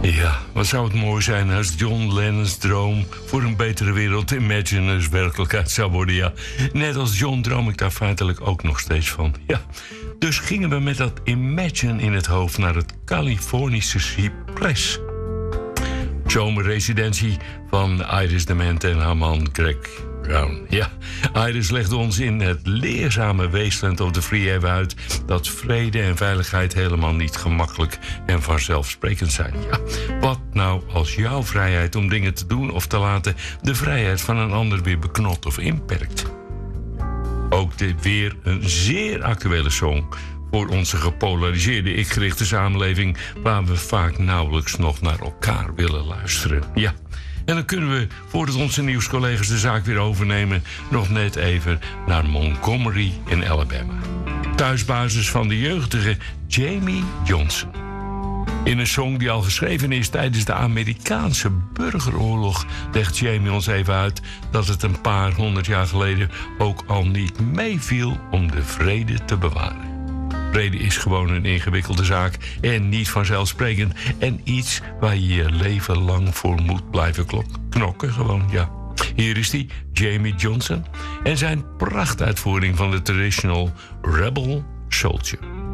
Ja, wat zou het mooi zijn als John Lennon's droom voor een betere wereld Imaginers werkelijkheid zou worden, ja. Net als John droom ik daar feitelijk ook nog steeds van, ja. Dus gingen we met dat Imagine in het hoofd naar het Californische Cypress. Zomerresidentie van Iris Dement en haar man Greg Brown. Ja, Iris legde ons in het leerzame Wasteland of the Free even uit dat vrede en veiligheid helemaal niet gemakkelijk en vanzelfsprekend zijn. Ja, wat nou als jouw vrijheid om dingen te doen of te laten de vrijheid van een ander weer beknot of inperkt? Ook dit weer een zeer actuele song voor onze gepolariseerde ik-gerichte samenleving waar we vaak nauwelijks nog naar elkaar willen luisteren. Ja. En dan kunnen we, voordat onze nieuwscollega's de zaak weer overnemen, nog net even naar Montgomery in Alabama. Thuisbasis van de jeugdige Jamie Johnson. In een song die al geschreven is tijdens de Amerikaanse burgeroorlog legt Jamie ons even uit dat het een paar 100 jaar geleden ook al niet meeviel om de vrede te bewaren. Vrede is gewoon een ingewikkelde zaak en niet vanzelfsprekend. En iets waar je je leven lang voor moet blijven knokken, gewoon, ja. Hier is die, Jamie Johnson, en zijn prachtuitvoering van de traditional Rebel Soldier.